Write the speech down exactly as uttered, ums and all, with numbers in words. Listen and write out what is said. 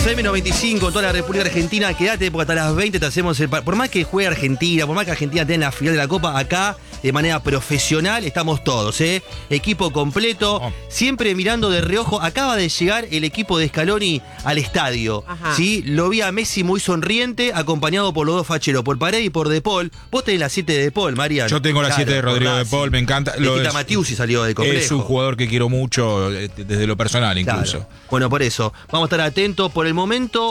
A M noventa y cinco, toda la República Argentina, quédate porque hasta las veinte te hacemos el... Por más que juegue Argentina, por más que Argentina tenga la final de la Copa, acá, de manera profesional, estamos todos, ¿eh? Equipo completo, oh. siempre mirando de reojo. Acaba de llegar el equipo de Scaloni al estadio, Ajá. ¿sí? Lo vi a Messi muy sonriente, acompañado por los dos facheros, por Paredes y por De Paul. Vos tenés la siete de De Paul, Mariano. Yo tengo la claro, siete de Rodrigo De Paul, me encanta. Lo Matiusi salió de complejo. Es un jugador que quiero mucho, desde lo personal incluso. Claro. Bueno, por eso, vamos a estar atentos por el momento.